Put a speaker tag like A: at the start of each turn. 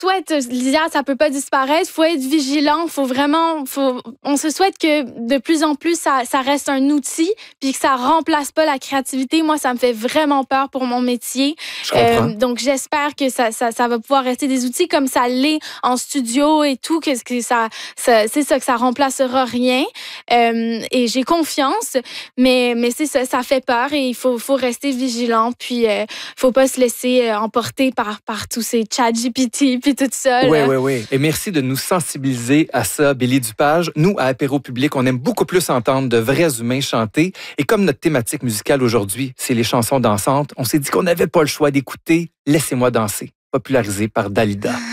A: souhaite, l'IA, ça peut pas disparaître. Faut être vigilant. On se souhaite que de plus en plus, ça reste un outil puis que ça remplace pas la créativité. Moi, ça me fait vraiment peur pour mon métier.
B: Je comprends.
A: Donc, j'espère que ça va pouvoir rester des outils comme ça l'est en studio et tout, que c'est ça, que ça remplacera rien. Et j'ai confiance, mais c'est ça, ça fait peur et il faut rester vigilant. Puis, faut pas se laisser emporter par tous ces ChatGPT puis tout ça.
B: Oui. Et merci de nous sensibiliser à ça, Bélie Dupage. Nous, à Apéro Public, on aime beaucoup plus entendre de vrais humains chanter. Et comme notre thématique musicale aujourd'hui, c'est les chansons dansantes, on s'est dit qu'on n'avait pas le choix d'écouter « Laissez-moi danser », popularisé par Dalida.